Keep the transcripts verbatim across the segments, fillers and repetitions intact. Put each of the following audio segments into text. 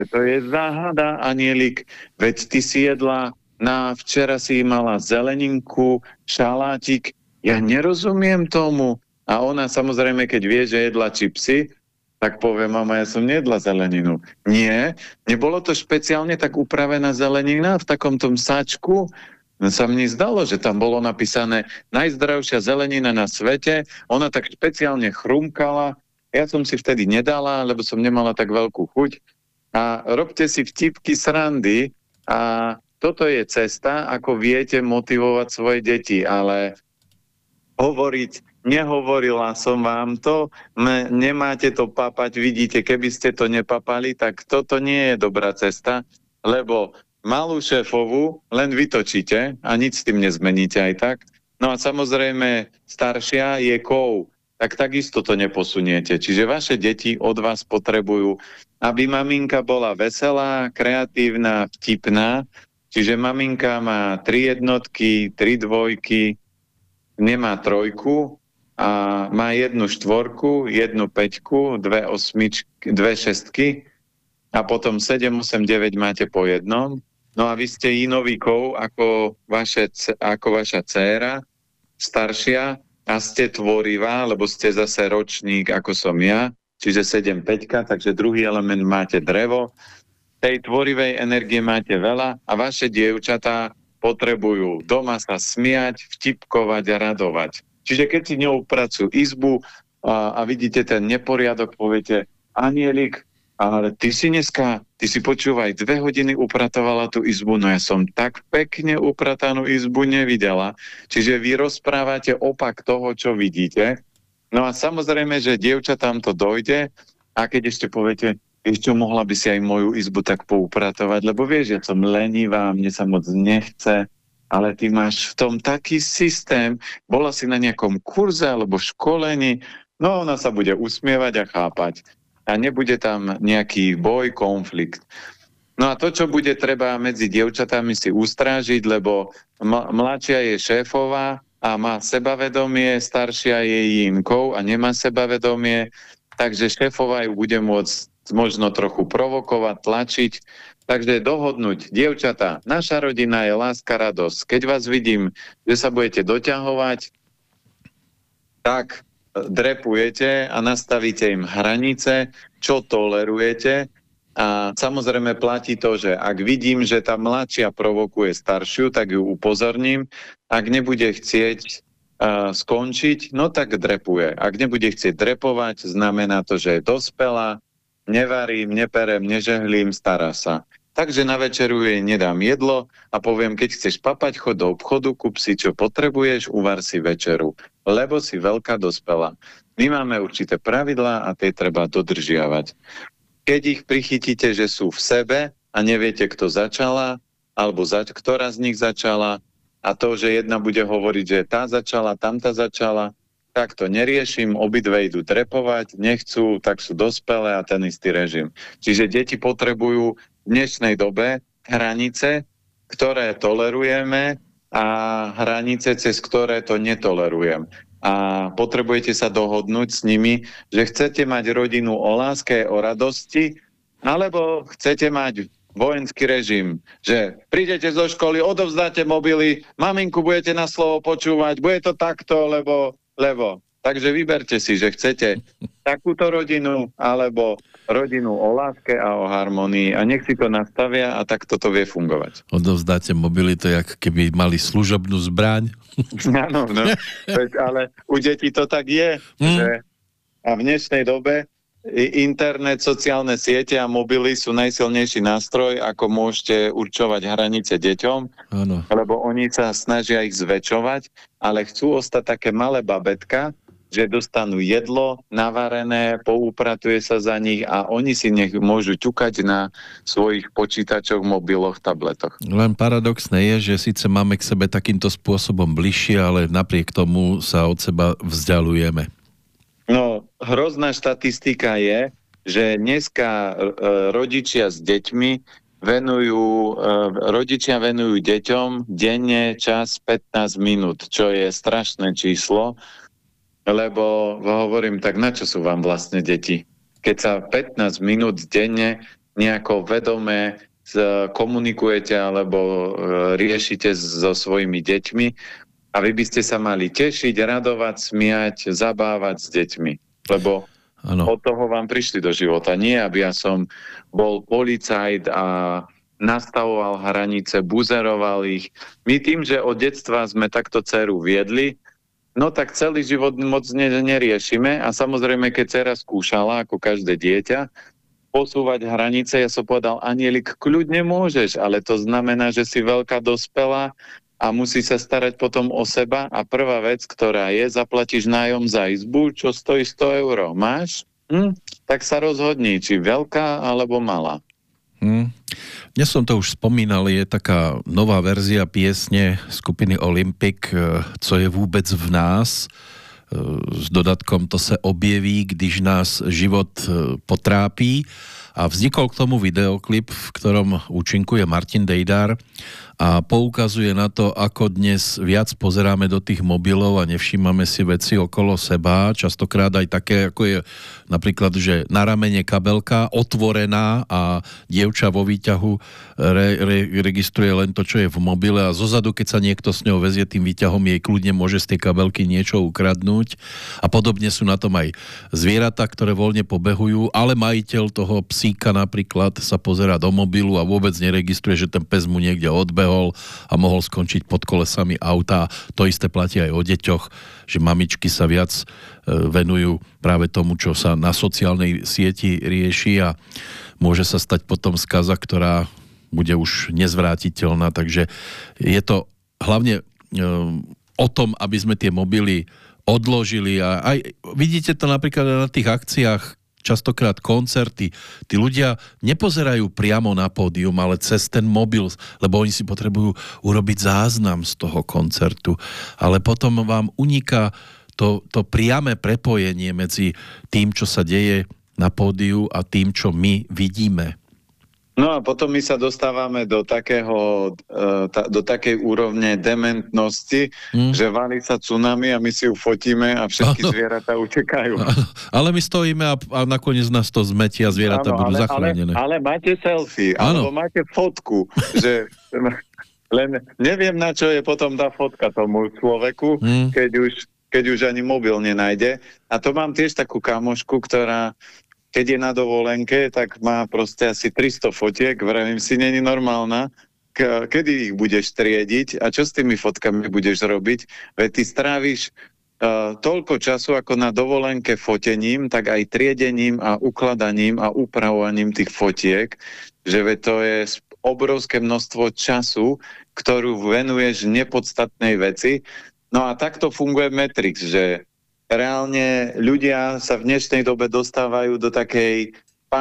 To je záhada, anielik. Veď ty si jedla, na včera si mala zeleninku, šalátik. Ja nerozumiem tomu. A ona samozrejme, keď vie, že jedla čipsy, tak povie, mama, ja som nejedla zeleninu. Nie, nebolo to špeciálne tak upravená zelenina v takom tom sáčku. No sa mne zdalo, že tam bolo napísané najzdravšia zelenina na svete. Ona tak špeciálne chrumkala. Ja som si vtedy nedala, lebo som nemala tak veľkú chuť. A robte si vtipky, srandy a toto je cesta, ako viete motivovať svoje deti, ale hovoriť, nehovorila som vám to, ne, nemáte to papať, vidíte, keby ste to nepapali, tak toto nie je dobrá cesta, lebo malú šéfovú len vytočíte a nič s tým nezmeníte aj tak. No a samozrejme staršia je kov, tak takisto to neposuniete. Čiže vaše deti od vás potrebujú, aby maminka bola veselá, kreatívna, vtipná. Čiže maminka má tri jednotky, tri dvojky, nemá trojku a má jednu štvorku, jednu päťku, dve osmičky, dve šestky a potom sedem, osem, deväť máte po jednom. No a vy ste inovíkov ako, vaše, ako vaša dcéra, staršia, a ste tvorivá, lebo ste zase ročník ako som ja, čiže sedem päťka, takže druhý element máte drevo. Tej tvorivej energie máte veľa a vaše dievčatá potrebujú doma sa smiať, vtipkovať a radovať. Čiže keď si neupracujú izbu a, a vidíte ten neporiadok, poviete, Anielik, ale ty si dneska, ty si počúvaj, dve hodiny upratovala tú izbu, no ja som tak pekne upratanú izbu nevidela. Čiže vy rozprávate opak toho, čo vidíte. No a samozrejme, že dievčatám to dojde a keď ešte poviete, ešte mohla by si aj moju izbu tak poupratovať, lebo vieš, ja som lenivá, mne sa moc nechce, ale ty máš v tom taký systém, bola si na nejakom kurze alebo školení, no ona sa bude usmievať a chápať. A nebude tam nejaký boj, konflikt. No a to, čo bude treba medzi dievčatami si ustrážiť, lebo m- mladšia je šéfová a má sebavedomie, staršia je jinkou a nemá sebavedomie, takže šéfová ju bude môcť možno trochu provokovať, tlačiť. Takže dohodnúť, dievčatá, naša rodina je láska, radosť. Keď vás vidím, že sa budete doťahovať, tak drepujete a nastavíte im hranice, čo tolerujete a samozrejme platí to, že ak vidím, že tá mladšia provokuje staršiu, tak ju upozorním. Ak nebude chcieť uh, skončiť, no tak drepuje. Ak nebude chcieť drepovať, znamená to, že je dospelá, nevarím, neperem, nežehlím, stará sa. Takže na večeru jej nedám jedlo a poviem, keď chceš papať, chod do obchodu, kúp si, čo potrebuješ, uvar si večeru, lebo si veľká dospelá. My máme určité pravidlá a tie treba dodržiavať. Keď ich prichytíte, že sú v sebe a neviete, kto začala, alebo za, ktorá z nich začala, a to, že jedna bude hovoriť, že tá začala, tamta začala, tak to neriešim, obidve idú drepovať, nechcú, tak sú dospelé a ten istý režim. Čiže deti potrebujú v dnešnej dobe hranice, ktoré tolerujeme a hranice, cez ktoré to netolerujem. A potrebujete sa dohodnúť s nimi, že chcete mať rodinu o láske, o radosti, alebo chcete mať vojenský režim, že prídete zo školy, odovzdáte mobily, maminku budete na slovo počúvať, bude to takto, lebo, lebo. Takže vyberte si, že chcete takúto rodinu, alebo rodinu o láske a o harmonii a nech si to nastavia a tak toto vie fungovať. Odovzdáte mobily, to je, ako keby mali služobnú zbraň. Áno, no, ale u detí to tak je, hmm. že a v dnešnej dobe internet, sociálne siete a mobily sú najsilnejší nástroj, ako môžete určovať hranice deťom, ano. Lebo oni sa snažia ich zväčšovať, ale chcú ostať také malé babetka, že dostanú jedlo navarené, poupratuje sa za nich a oni si nech môžu ťukať na svojich počítačoch, mobiloch, tabletoch. Len paradoxné je, že síce máme k sebe takýmto spôsobom bližšie, ale napriek tomu sa od seba vzdialujeme. No, hrozná štatistika je, že dneska rodičia s deťmi venujú, rodičia venujú deťom denne čas pätnásť minút, čo je strašné číslo, lebo hovorím, tak na čo sú vám vlastne deti? Keď sa pätnásť minút denne nejako vedomé komunikujete alebo riešite so svojimi deťmi a vy by ste sa mali tešiť, radovať, smiať, zabávať s deťmi. Lebo ano. Od toho vám prišli do života. Nie, aby ja som bol policajt a nastavoval hranice, buzeroval ich. My tým, že od detstva sme takto dceru viedli, no tak celý život moc neriešime a samozrejme, keď dcera skúšala, ako každé dieťa, posúvať hranice, ja som povedal, Anielik, kľudne môžeš, ale to znamená, že si veľká dospelá a musí sa starať potom o seba a prvá vec, ktorá je, zaplatíš nájom za izbu, čo stojí sto eur. Máš? Hm? Tak sa rozhodni, či veľká alebo malá. Hm. Dnes som to už spomínal, je taká nová verzia piesne skupiny Olympic, Co je vůbec v nás, s dodatkom To se objeví, když nás život potrápí. A vznikol k tomu videoklip, v ktorom účinkuje Martin Dejdar a poukazuje na to, ako dnes viac pozeráme do tých mobilov a nevšímame si veci okolo seba. Častokrát aj také, ako je napríklad, že na ramene kabelka otvorená a dievča vo výťahu re, re, registruje len to, čo je v mobile a zozadu, keď sa niekto s ňou vezie tým výťahom, jej kľudne môže z tej kabelky niečo ukradnúť. A podobne sú na tom aj zvieratá, ktoré voľne pobehujú, ale majiteľ toho psíka napríklad sa pozerá do mobilu a vôbec neregistruje, že ten pes mu niekde odbehol a mohol skončiť pod kolesami auta. To isté platí aj o deťoch, že mamičky sa viac venujú práve tomu, čo sa na sociálnej sieti rieši a môže sa stať potom skaza, ktorá bude už nezvrátiteľná. Takže je to hlavne o tom, aby sme tie mobily odložili a aj vidíte to napríklad na tých akciách, častokrát koncerty. Tí ľudia nepozerajú priamo na pódium, ale cez ten mobil, lebo oni si potrebujú urobiť záznam z toho koncertu. Ale potom vám uniká to, to priame prepojenie medzi tým, čo sa deje na pódiu a tým, čo my vidíme. No a potom my sa dostávame do takého, do takej úrovne dementnosti, hmm. že valí sa tsunami a my si ju fotíme a všetky ano. Zvieratá utekajú. Ale my stojíme a, a nakoniec nás to zmetí a zvieratá ano, budú ale, zachránené. Ale, ale máte selfie, ano. Alebo máte fotku, že len neviem, na čo je potom tá fotka tomu človeku, hmm. keď už, keď už ani mobil nenájde. A to mám tiež takú kamošku, ktorá keď je na dovolenke, tak má proste asi tristo fotiek, vravím si, není normálna, K- kedy ich budeš triediť a čo s tými fotkami budeš robiť? Veď ty stráviš uh, toľko času ako na dovolenke fotením, tak aj triedením a ukladaním a upravovaním tých fotiek, že veď to je obrovské množstvo času, ktorú venuješ nepodstatnej veci. No a takto funguje Matrix, že reálne ľudia sa v dnešnej dobe dostávajú do takej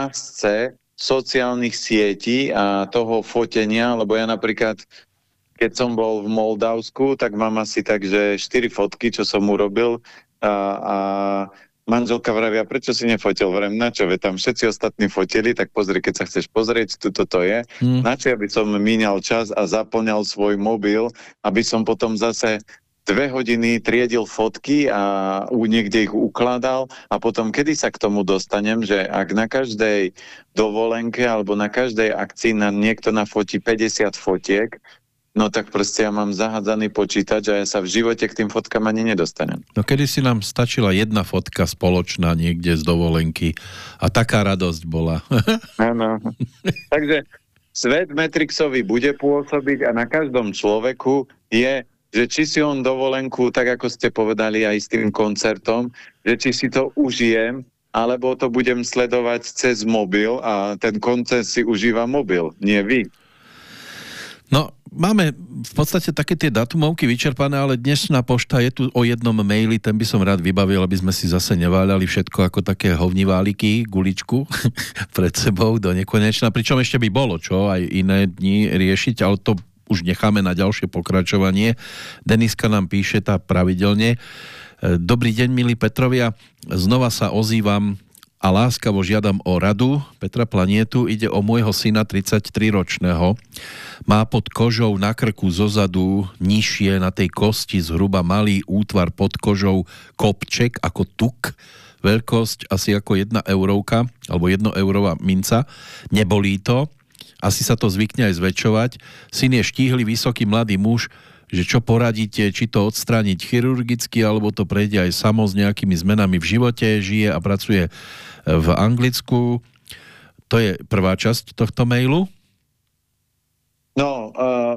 pásce sociálnych sietí a toho fotenia, lebo ja napríklad, keď som bol v Moldavsku, tak mám asi takže štyri fotky, čo som urobil a, a manželka vravia, prečo si nefotil? Vrem, na čo? Veď tam všetci ostatní fotili, tak pozri, keď sa chceš pozrieť, tuto to je. Hmm. Na čo, aby som míňal čas a zaplňal svoj mobil, aby som potom zase dve hodiny triedil fotky a niekde ich ukladal a potom kedy sa k tomu dostanem, že ak na každej dovolenke alebo na každej akcii na niekto nafotí päťdesiat fotiek, no tak proste ja mám zahádzaný počítač a ja sa v živote k tým fotkám ani nedostanem. No kedy si nám stačila jedna fotka spoločná niekde z dovolenky a taká radosť bola. Áno. Takže svet Matrixový bude pôsobiť a na každom človeku je, že či si on dovolenku, tak ako ste povedali aj s tým koncertom, že či si to užijem, alebo to budem sledovať cez mobil a ten koncert si užíva mobil, nie vy. No, máme v podstate také tie datumovky vyčerpané, ale dnešná pošta je tu o jednom maili, ten by som rád vybavil, aby sme si zase neváľali všetko ako také hovniváliky, guličku pred sebou do nekonečna, pričom ešte by bolo čo aj iné dni riešiť, ale to už necháme na ďalšie pokračovanie. Deniska nám píše tá pravidelne. Dobrý deň, milí Petrovia. Znova sa ozývam a láskavo žiadam o radu. Petra Planietu, ide o môjho syna tridsaťtriročného. Má pod kožou na krku zozadu nižšie na tej kosti zhruba malý útvar pod kožou kopček ako tuk. veľkosť asi ako jedna eurovka, alebo jedno eurová minca. Nebolí to, asi sa to zvykne aj zväčšovať. Syn je štíhly, vysoký, mladý muž, že čo poradíte, či to odstrániť chirurgicky, alebo to prejde aj samo s nejakými zmenami v živote, žije a pracuje v Anglicku. To je prvá časť tohto mailu. No, uh,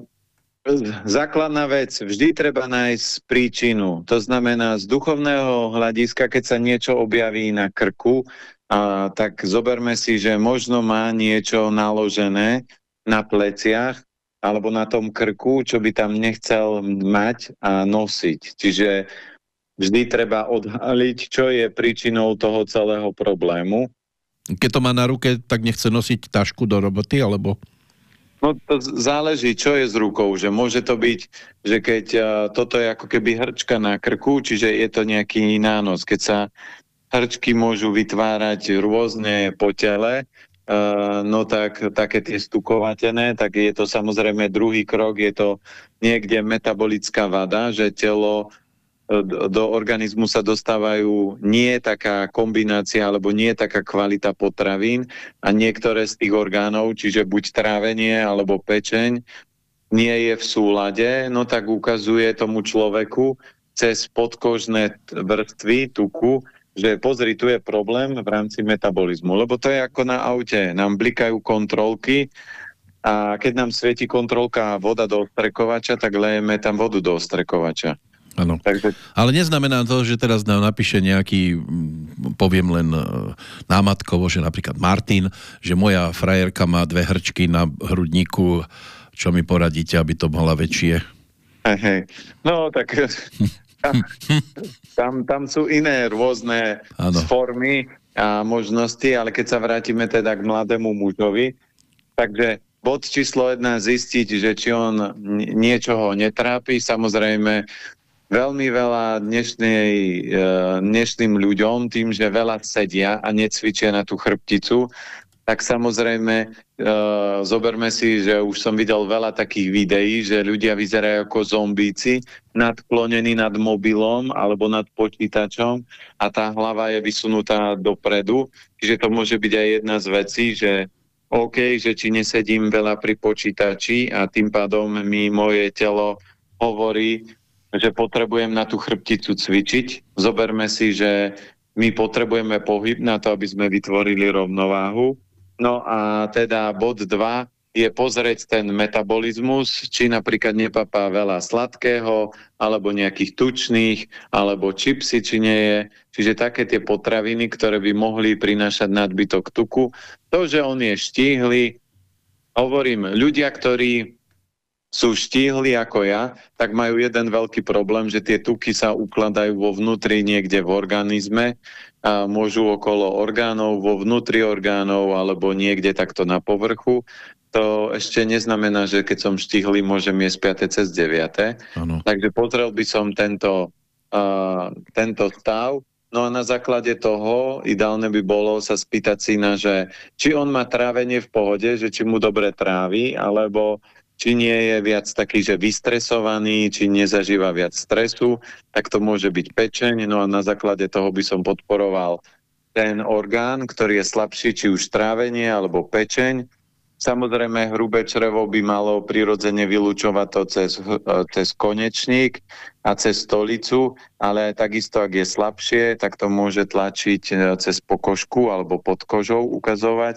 základná vec, vždy treba nájsť príčinu. To znamená, z duchovného hľadiska, keď sa niečo objaví na krku, uh, tak zoberme si, že možno má niečo naložené na pleciach alebo na tom krku, čo by tam nechcel mať a nosiť. Čiže vždy treba odhaliť, čo je príčinou toho celého problému. Keď to má na ruke, tak nechce nosiť tašku do roboty, alebo... No to záleží, čo je s rukou, že môže to byť, že keď uh, toto je ako keby hrčka na krku, čiže je to nejaký nános. Keď sa hrčky môžu vytvárať rôzne po tele, uh, no tak také tie stukovatené, tak je to samozrejme druhý krok, je to niekde metabolická vada, že telo do organizmu sa dostávajú nie taká kombinácia alebo nie taká kvalita potravín a niektoré z tých orgánov, čiže buď trávenie alebo pečeň, nie je v súlade, no tak ukazuje tomu človeku cez podkožné vrstvy tuku, že pozri, tu je problém v rámci metabolizmu, lebo to je ako na aute, nám blikajú kontrolky a keď nám svieti kontrolka voda do ostrekovača, tak lejeme tam vodu do ostrekovača. Áno. Takže... Ale neznamená to, že teraz nám napíše nejaký, poviem len námatkovo, že napríklad Martin, že moja frajerka má dve hrčky na hrudníku, čo mi poradíte, aby to mala väčšie? Hej. No, tak tam, tam, tam sú iné rôzne ano. formy a možnosti, ale keď sa vrátime teda k mladému mužovi, takže bod číslo jedna zistiť, že či on niečoho netrápi, samozrejme veľmi veľa dnešnej, dnešným ľuďom, tým, že veľa sedia a necvičia na tú chrbticu, tak samozrejme zoberme si, že už som videl veľa takých videí, že ľudia vyzerajú ako zombíci, nadklonení nad mobilom alebo nad počítačom a tá hlava je vysunutá dopredu. Čiže to môže byť aj jedna z vecí, že OK, že či nesedím veľa pri počítači a tým pádom mi moje telo hovorí, že potrebujem na tú chrbticu cvičiť. Zoberme si, že my potrebujeme pohyb na to, aby sme vytvorili rovnováhu. No a teda bod dva je pozrieť ten metabolizmus, či napríklad nepapá veľa sladkého, alebo nejakých tučných, alebo čipsy, či nie je. Čiže také tie potraviny, ktoré by mohli prinášať nadbytok tuku. To, že on je štíhly, hovorím, ľudia, ktorí sú štíhli ako ja, tak majú jeden veľký problém, že tie tuky sa ukladajú vo vnútri niekde v organizme a môžu okolo orgánov, vo vnútri orgánov alebo niekde takto na povrchu. To ešte neznamená, že keď som štíhly, môžem jesť piate cez deviate. Ano. Takže pozrel by som tento, uh, tento stav. No a na základe toho ideálne by bolo sa spýtať syna, že či on má trávenie v pohode, že či mu dobre trávi, alebo či nie je viac taký, že vystresovaný, či nezažíva viac stresu, tak to môže byť pečeň. No a na základe toho by som podporoval ten orgán, ktorý je slabší, či už trávenie alebo pečeň. Samozrejme, hrubé črevo by malo prirodzene vylúčovať to cez, cez konečník a cez stolicu, ale takisto, ak je slabšie, tak to môže tlačiť cez pokožku alebo pod kožou ukazovať.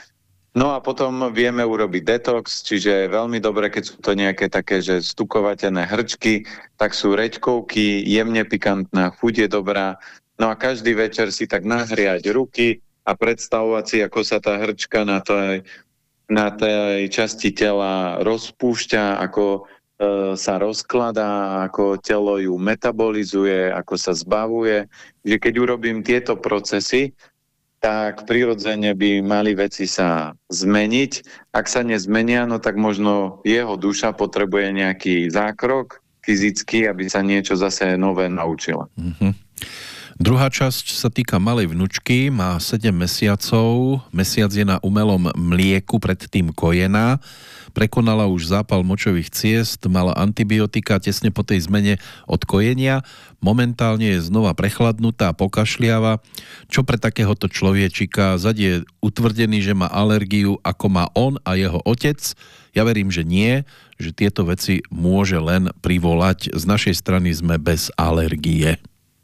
No a potom vieme urobiť detox, čiže je veľmi dobre, keď sú to nejaké také, že stukovateľné hrčky, tak sú reďkovky, jemne pikantná, chuť je dobrá. No a každý večer si tak nahriať ruky a predstavovať si, ako sa tá hrčka na tej, na tej časti tela rozpúšťa, ako e, sa rozkladá, ako telo ju metabolizuje, ako sa zbavuje. Že keď urobím tieto procesy, tak prirodzene by mali veci sa zmeniť. Ak sa nezmenia, no tak možno jeho duša potrebuje nejaký zákrok fyzický, aby sa niečo zase nové naučila. Mm-hmm. Druhá časť sa týka malej vnučky, má sedem mesiacov, mesiac je na umelom mlieku, predtým kojená, prekonala už zápal močových ciest, mala antibiotika tesne po tej zmene od kojenia, momentálne je znova prechladnutá, pokašliava. Čo pre takéhoto človečika? Zad je utvrdený, že má alergiu, ako má on a jeho otec. Ja verím, že nie, že tieto veci môže len privolať. Z našej strany sme bez alergie.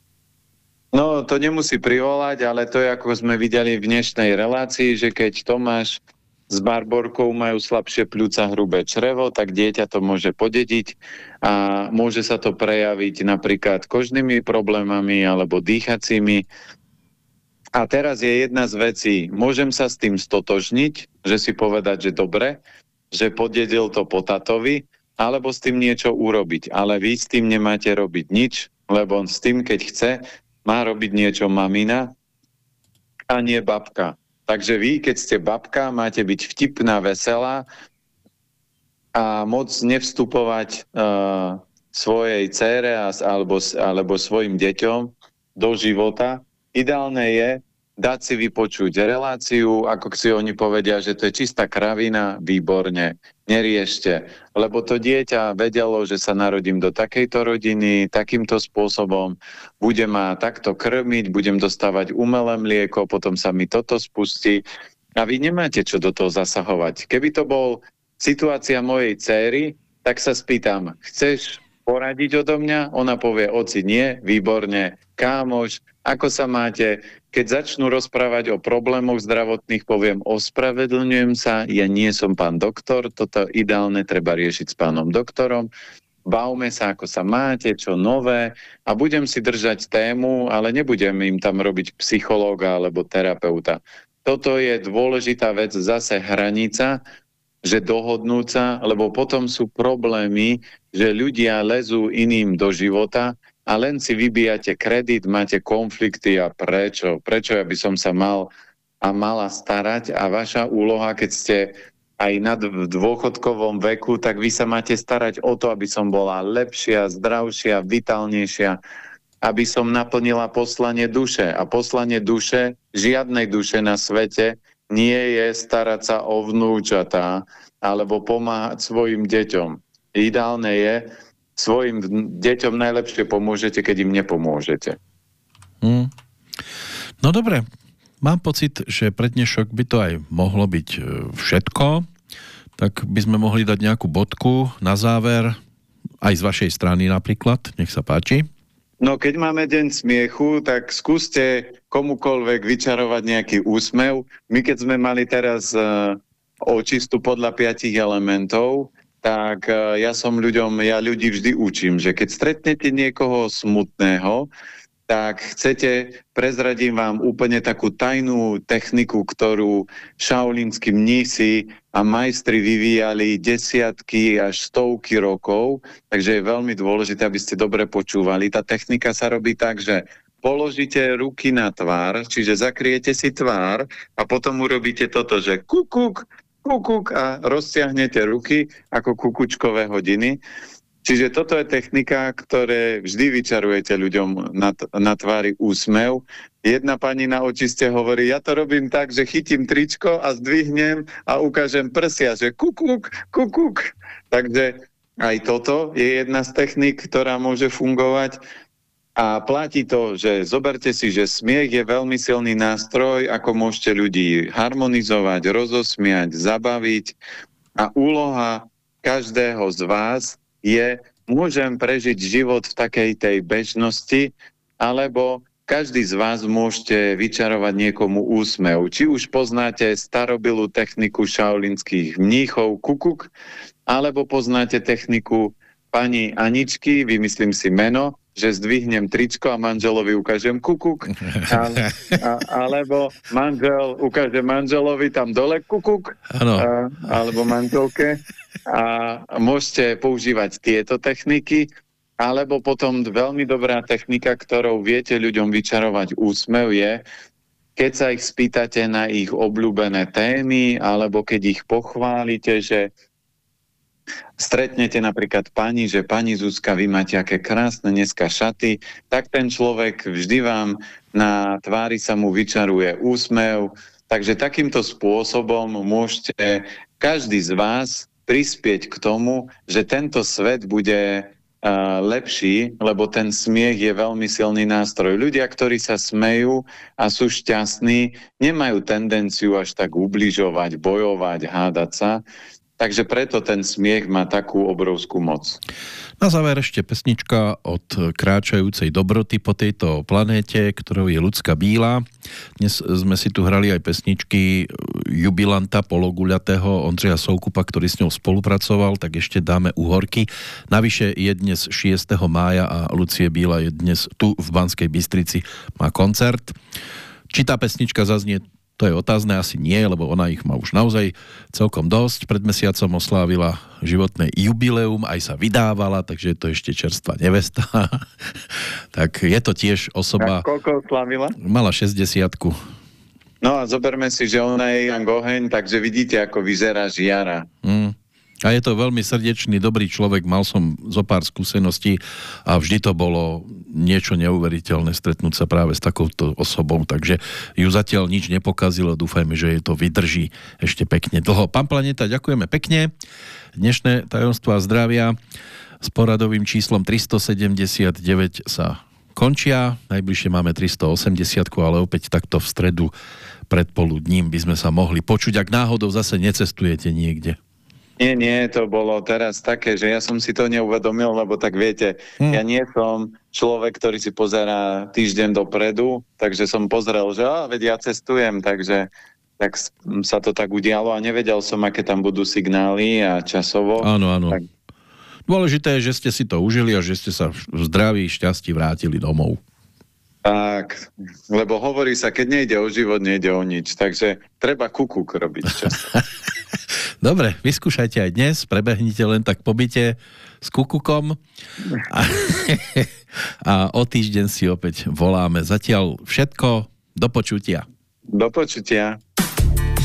No, to nemusí privolať, ale to je, ako sme videli v dnešnej relácii, že keď Tomáš s Barborkou majú slabšie pľúca, hrubé črevo, tak dieťa to môže podediť a môže sa to prejaviť napríklad kožnými problémami alebo dýchacími. A teraz je jedna z vecí, môžem sa s tým stotožniť, že si povedať, že dobre, že podedil to po tatovi, alebo s tým niečo urobiť. Ale vy s tým nemáte robiť nič, lebo s tým, keď chce, má robiť niečo mamina a nie babka. Takže vy, keď ste babka, máte byť vtipná, veselá a moc nevstupovať uh, svojej dcére alebo, alebo svojim deťom do života. Ideálne je dať si vypočuť reláciu, ako si oni povedia, že to je čistá kravina, výborne, neriešte. Lebo to dieťa vedelo, že sa narodím do takejto rodiny, takýmto spôsobom, bude ma takto krmiť, budem dostávať umelé mlieko, potom sa mi toto spustí. A vy nemáte čo do toho zasahovať. Keby to bol situácia mojej céry, tak sa spýtam, chceš poradiť odo mňa? Ona povie, oci, nie, výborne, kámoš, ako sa máte? Keď začnú rozprávať o problémoch zdravotných, poviem, ospravedlňujem sa, ja nie som pán doktor, toto ideálne treba riešiť s pánom doktorom, bavme sa, ako sa máte, čo nové a budem si držať tému, ale nebudem im tam robiť psychológa alebo terapeuta. Toto je dôležitá vec, zase hranica, že dohodnúť sa, lebo potom sú problémy, že ľudia lezú iným do života a len si vybíjate kredit, máte konflikty a prečo? Prečo ja by som sa mal a mala starať a vaša úloha, keď ste aj na dôchodkovom veku, tak vy sa máte starať o to, aby som bola lepšia, zdravšia, vitálnejšia, aby som naplnila poslanie duše. A poslanie duše, žiadnej duše na svete nie je starať sa o vnúčatá alebo pomáhať svojim deťom. Ideálne je, svojim deťom najlepšie pomôžete, keď im nepomôžete. Hmm. No dobre, mám pocit, že pre dnešok by to aj mohlo byť všetko, tak by sme mohli dať nejakú bodku na záver, aj z vašej strany napríklad, nech sa páči. No keď máme deň smiechu, tak skúste komukoľvek vyčarovať nejaký úsmev. My keď sme mali teraz uh, očistu podľa piatich elementov, tak ja som ľuďom, ja ľudí vždy učím, že keď stretnete niekoho smutného, tak chcete, prezradím vám úplne takú tajnú techniku, ktorú šaolínsky mnísi a majstri vyvíjali desiatky až stovky rokov, takže je veľmi dôležité, aby ste dobre počúvali. Tá technika sa robí tak, že položíte ruky na tvár, čiže zakriete si tvár a potom urobíte toto, že kukuk, kukuk a roztiahnete ruky ako kukučkové hodiny. Čiže toto je technika, ktoré vždy vyčarujete ľuďom na, t- na tvári úsmev. Jedna pani na očiste hovorí, ja to robím tak, že chytím tričko a zdvihnem a ukážem prsia, že kukuk, kukuk. Takže aj toto je jedna z technik, ktorá môže fungovať. A platí to, že zoberte si, že smiech je veľmi silný nástroj, ako môžete ľudí harmonizovať, rozosmiať, zabaviť. A úloha každého z vás je, môžem prežiť život v takej tej bežnosti, alebo každý z vás môžete vyčarovať niekomu úsmev. Či už poznáte starobilú techniku šaolínskych mníchov kukuk, alebo poznáte techniku pani Aničky, vymyslím si meno, že zdvihnem tričko a manželovi ukážem kukuk, a, a, alebo manžel ukáže manželovi tam dole kukuk, a, alebo manželke a môžete používať tieto techniky, alebo potom veľmi dobrá technika, ktorou viete ľuďom vyčarovať úsmev je, keď sa ich spýtate na ich obľúbené témy, alebo keď ich pochválite, že stretnete napríklad pani, že pani Zuzka, vy máte aké krásne dneska šaty, tak ten človek vždy vám na tvári sa mu vyčaruje úsmev. Takže takýmto spôsobom môžete každý z vás prispieť k tomu, že tento svet bude Uh, lepší, lebo ten smiech je veľmi silný nástroj. Ľudia, ktorí sa smejú a sú šťastní, nemajú tendenciu až tak ubližovať, bojovať, hádať sa. Takže preto ten smiech má takú obrovskú moc. Na záver ešte pesnička od kráčajúcej dobroty po tejto planéte, ktorou je Ľudská Bíla. Dnes sme si tu hrali aj pesničky jubilanta pologuľatého Ondřeja Soukupa, ktorý s ňou spolupracoval, tak ešte dáme Uhorky. Navyše je dnes šiesteho mája a Lucie Bíla je dnes tu v Banskej Bystrici, má koncert. Či tá pesnička zaznie, to je otázne, asi nie, lebo ona ich má už naozaj celkom dosť. Pred mesiacom oslávila životné jubileum, aj sa vydávala, takže je to ešte čerstvá nevesta. Tak je to tiež osoba... A koľko oslávila? Mala šesťdesiatku. No a zoberme si, že ona je Jan Goheň, takže vidíte, ako vyzerá žiara. Mm. A je to veľmi srdečný, dobrý človek, mal som zo pár skúseností a vždy to bolo niečo neuveriteľné stretnúť sa práve s takouto osobou, takže ju zatiaľ nič nepokazilo, dúfajme, že jej to vydrží ešte pekne dlho. Pán Planeta, ďakujeme pekne. Dnešné tajomstvá zdravia s poradovým číslom tristosedemdesiatdeväť sa končia, najbližšie máme tristoosemdesiat, ale opäť takto v stredu predpoludním by sme sa mohli počuť, ak náhodou zase necestujete niekde. Nie, nie, to bolo teraz také, že ja som si to neuvedomil, lebo tak viete, hmm. ja nie som človek, ktorý si pozerá týždeň dopredu, takže som pozrel, že á, veď ja cestujem, takže tak sa to tak udialo a nevedel som, aké tam budú signály a časovo. Áno, áno. Tak... Dôležité je, že ste si to užili a že ste sa v zdraví, šťastí vrátili domov. Tak, lebo hovorí sa, keď nejde o život, nejde o nič, takže treba kukuk robiť často. Dobre, vyskúšajte aj dnes, prebehnite len tak po byte s kukukom a, a o týždeň si opäť voláme. Zatiaľ všetko, do počutia. Do počutia.